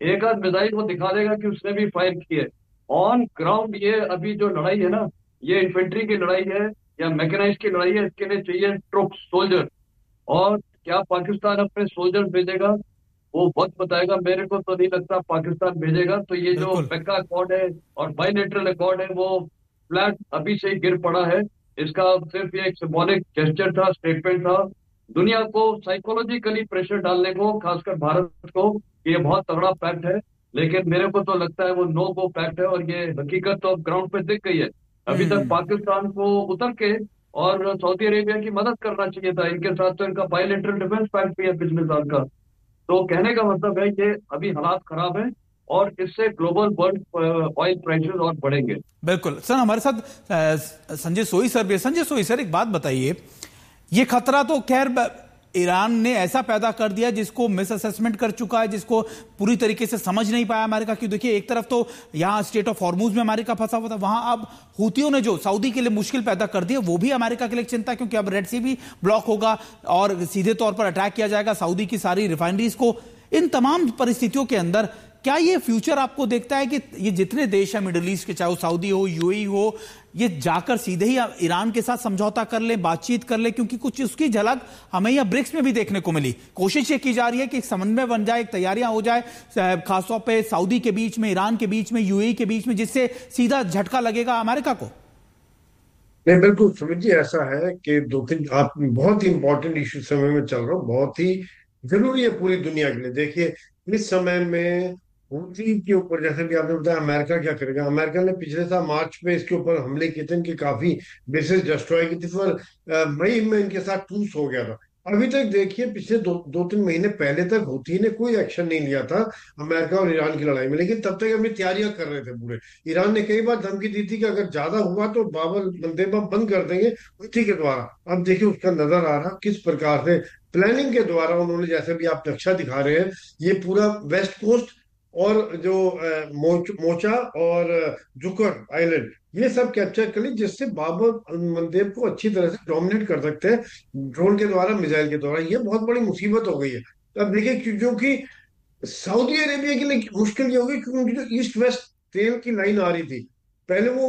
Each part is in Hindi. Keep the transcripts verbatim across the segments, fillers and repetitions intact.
एक आध मिसाइल वो दिखा देगा कि उसने भी फायर की है। ऑन ग्राउंड ये अभी जो लड़ाई है ना, ये इन्फेंट्री की लड़ाई है या मैकेनाइज की लड़ाई है, इसके लिए चाहिए ट्रुप्स, सोल्जर। और क्या पाकिस्तान अपने सोल्जर भेजेगा, वो वक्त बताएगा। मेरे को तो नहीं लगता पाकिस्तान भेजेगा। तो ये जो बिल्कुल। पेक्का अकॉर्ड है और बायलेटरल अकॉर्ड है, वो फ्लैट अभी से ही गिर पड़ा है। इसका सिर्फ ये एक सिंबॉलिक जेस्चर था, स्टेटमेंट था, दुनिया को साइकोलॉजिकली प्रेशर डालने को, खासकर भारत को, कि ये बहुत तगड़ा पैक्ट है। लेकिन मेरे को तो लगता है वो नो गो पैक्ट है, और ये हकीकत तो अब ग्राउंड पे दिख गई है। अभी तक हम्म। पाकिस्तान को उतर के और सऊदी अरेबिया की मदद करना चाहिए था। इनके साथ तो इनका बायलेटरल डिफेंस पैक्ट भी है पिछले साल का। तो कहने का मतलब है कि अभी हालात खराब है, और इससे ग्लोबल वर्ल्ड ऑयल प्राइसेस और बढ़ेंगे। बिल्कुल सर, हमारे साथ अ, संजय सोई सर भी है। संजय सोई सर, एक बात बताइए, ये खतरा तो खैर ब- ईरान ने ऐसा पैदा कर दिया जिसको मिस असेसमेंट कर चुका है, जिसको पूरी तरीके से समझ नहीं पाया अमेरिका। क्यों, देखिए एक तरफ तो यहां स्टेट ऑफ हॉर्मुज में अमेरिका फंसा हुआ था, वहां अब हूतियों ने जो सऊदी के लिए मुश्किल पैदा कर दी है, वो भी अमेरिका के लिए एक चिंता, क्योंकि अब रेड सी भी ब्लॉक होगा और सीधे तौर पर अटैक किया जाएगा सऊदी की सारी रिफाइनरीज को। इन तमाम परिस्थितियों के अंदर क्या ये फ्यूचर आपको देखता है कि ये जितने देश हैं मिडिल ईस्ट के, चाहे वो सऊदी हो, यूएई हो, ये जाकर सीधे ही ईरान के साथ समझौता कर ले, बातचीत कर ले? क्योंकि कुछ उसकी झलक हमें यह ब्रिक्स में भी देखने को मिली। कोशिश ये की जा रही है कि एक समन्वय बन जाए, एक तैयारियां हो जाए, खासतौर पे सऊदी के बीच में, ईरान के बीच में, यूएई के बीच में, जिससे सीधा झटका लगेगा अमेरिका को। नहीं, बिल्कुल सुमित जी, ऐसा है कि दो तीन आप बहुत ही इंपॉर्टेंट इशू समय में चल रहा हो, बहुत ही जरूरी है पूरी दुनिया के लिए। देखिए, इस समय में हूथी के ऊपर, जैसे भी आपने बताया, अमेरिका क्या करेगा। अमेरिका ने पिछले साल मार्च में इसके ऊपर हमले किए थे, इनकी काफी बेसिस डिस्ट्रॉय की थी, पर अ, मई में इनके साथ टूस हो गया था। अभी तक देखिए, पिछले दो दो तीन महीने पहले तक हूथी ने कोई एक्शन नहीं लिया था अमेरिका और ईरान की लड़ाई में, लेकिन तब तक अपनी तैयारियां कर रहे थे पूरे। ईरान ने कई बार धमकी दी थी कि अगर ज्यादा हुआ तो बाबर मंदेबा बंद कर देंगे हूथी के द्वारा। अब देखिए, उसका नजर आ रहा किस प्रकार से प्लानिंग के द्वारा उन्होंने, जैसे भी आप नक्शा दिखा रहे हैं, ये पूरा वेस्ट कोस्ट और जो अ, मोच, मोचा और अ, जुकर आइलैंड, ये सब कैप्चर कर ली, जिससे बाबर मंदेब को अच्छी तरह से डोमिनेट कर सकते हैं ड्रोन के द्वारा, मिसाइल के द्वारा। ये बहुत बड़ी मुसीबत हो गई है। अब देखिए, क्यों- क्योंकि सऊदी अरेबिया के लिए मुश्किल ये होगी, क्योंकि उनकी जो ईस्ट वेस्ट तेल की लाइन आ रही थी, पहले वो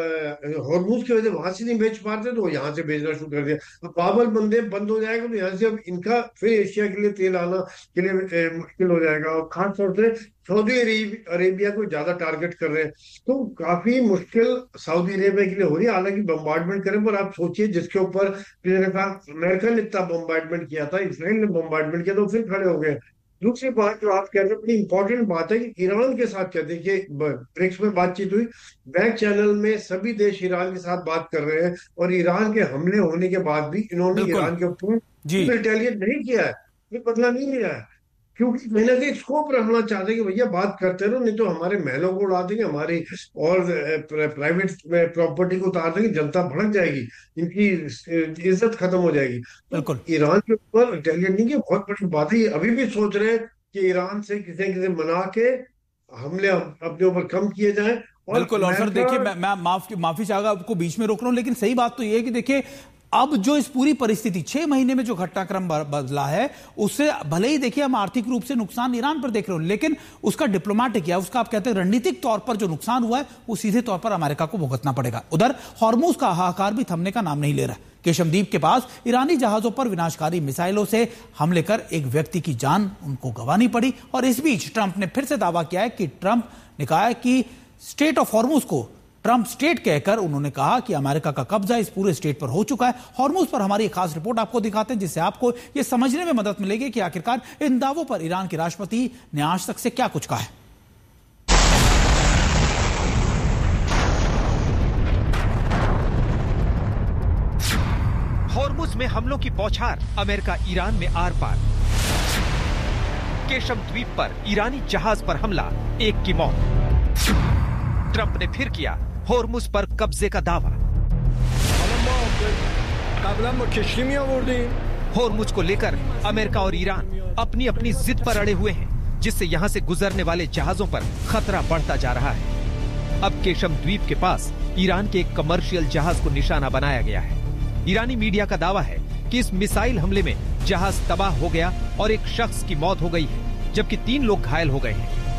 हॉर्मूज की वजह से वहां से नहीं बेच पाते, तो वो यहाँ से बेचना शुरू कर दिया। अब बाबल बंदे बंद हो जाएगा, तो यहाँ से अब इनका फिर एशिया के लिए तेल आना के लिए अ, मुश्किल हो जाएगा। और खास तौर से सऊदी अरेब- अरेबिया को ज्यादा टारगेट कर रहे हैं, तो काफी मुश्किल सऊदी अरेबिया के लिए हो रही है। हालांकि बम्बार्डमेंट करें, पर आप सोचिए, जिसके ऊपर पिछले साल अमेरिका ने इतना बम्बार्डमेंट किया था, इसराइल ने बम्बार्डमेंट किया, तो फिर खड़े हो गए। दूसरी बात जो आप कह रहे हैं, बड़ी इंपॉर्टेंट बात है कि ईरान के साथ क्या, देखिए ब्रिक्स में बातचीत हुई, बैक चैनल में सभी देश ईरान के साथ बात कर रहे हैं, और ईरान के हमले होने के बाद भी इन्होंने बिल्कुल। ईरान के ऊपर जी। रिटेलिएट नहीं किया है, ये बदला नहीं लिया है, क्योंकि कहीं ना कहीं स्कोप रखना चाहते हैं कि भैया बात करते रहो, नहीं तो हमारे महलों को उड़ा देंगे, हमारी और प्राइवेट प्रॉपर्टी को उतार देंगे, जनता भड़क जाएगी, इनकी इज्जत खत्म हो जाएगी। तो बिल्कुल। ईरान के ऊपर रिटेलिएट नहीं किया, बहुत बड़ी बात है। ये अभी भी सोच रहे हैं कि ईरान से किसी न किसी मना के हमले अपने ऊपर कम किए जाएं। और बिल्कुल। और सर अमेरिका, देखिए, मैं मैं माफ माफी चाहूंगा, आपको बीच में रोक रहा हूं, लेकिन सही बात तो यह है कि देखिए, अब जो इस पूरी परिस्थिति छह महीने में जो घटनाक्रम ब- बदला है, उससे भले ही देखिए हम आर्थिक रूप से नुकसान ईरान पर देख रहे हो, लेकिन उसका डिप्लोमेटिक या उसका आप कहते हैं रणनीतिक तौर पर जो नुकसान हुआ है, वो सीधे तौर पर अमेरिका को भुगतना पड़ेगा। उधर हॉर्मूज का हाहाकार भी थमने का नाम नहीं ले रहा। केशमद्वीप के पास ईरानी जहाजों पर विनाशकारी मिसाइलों से हमले कर एक व्यक्ति की जान उनको गंवानी पड़ी। और इस बीच ट्रंप ने फिर से दावा किया है कि ट्रंप ने कहा है कि स्टेट ऑफ हॉर्मूज को ट्रंप स्टेट कहकर उन्होंने कहा कि अमेरिका का कब्जा इस पूरे स्टेट पर हो चुका है। हॉर्मूज पर हमारी एक खास रिपोर्ट आपको दिखाते हैं, जिससे आपको यह समझने में मदद मिलेगी कि आखिरकार इन दावों पर ईरान के राष्ट्रपति ने आज तक से क्या कुछ कहा है। हॉर्मुज में हमलों की बौछार, अमेरिका ईरान में आर पार। केशम द्वीप पर ईरानी जहाज पर हमला, एक की मौत। ट्रंप ने फिर किया हॉर्मुज पर कब्जे का दावा। हॉर्मुज को लेकर अमेरिका और ईरान अपनी अपनी जिद पर अड़े हुए हैं, जिससे यहां से गुजरने वाले जहाजों पर खतरा बढ़ता जा रहा है। अब केशम द्वीप के पास ईरान के एक कमर्शियल जहाज को निशाना बनाया गया है। ईरानी मीडिया का दावा है कि इस मिसाइल हमले में जहाज तबाह हो गया और एक शख्स की मौत हो गई है, जबकि तीन लोग घायल हो गए हैं।